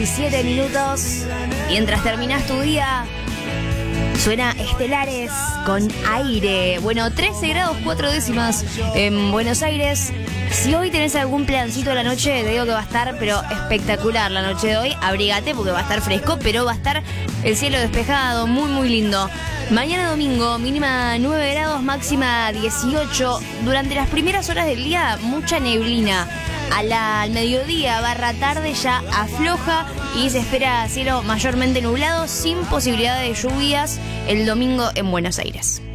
7 minutos. Mientras terminás tu día, suena Estelares con Aire. Bueno, 13 grados 4 décimas en Buenos Aires. Si hoy tenés algún plancito a la noche, te digo que va a estar, pero espectacular la noche de hoy. Abrígate porque va a estar fresco, pero va a estar el cielo despejado, muy, muy lindo. Mañana domingo, mínima 9 grados, máxima 18. Durante las primeras horas del día, mucha neblina. Al mediodía, barra tarde, ya afloja y se espera cielo mayormente nublado, sin posibilidad de lluvias el domingo en Buenos Aires.